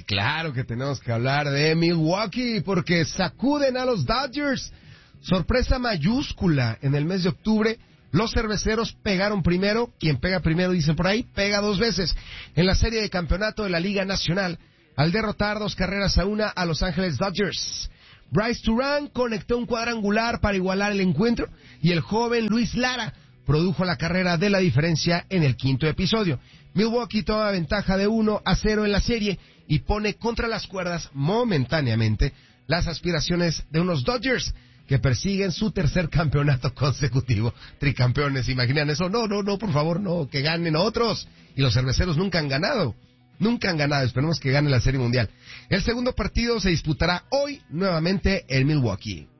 Claro que tenemos que hablar de Milwaukee porque sacuden a los Dodgers. Sorpresa mayúscula en el mes de octubre. Los cerveceros pegaron primero. Quien pega primero, dicen por ahí, pega dos veces. En la serie de campeonato de la Liga Nacional, al derrotar 2-1 a Los Ángeles Dodgers. Bryce Turán conectó un cuadrangular para igualar el encuentro y el joven Luis Lara produjo la carrera de la diferencia en el quinto episodio. Milwaukee toma ventaja de 1-0 en la serie y pone contra las cuerdas momentáneamente las aspiraciones de unos Dodgers que persiguen su tercer campeonato consecutivo. Tricampeones, ¿imaginan eso? No, por favor, no, que ganen otros. Y los cerveceros nunca han ganado, esperemos que gane la Serie Mundial. El segundo partido se disputará hoy nuevamente en Milwaukee.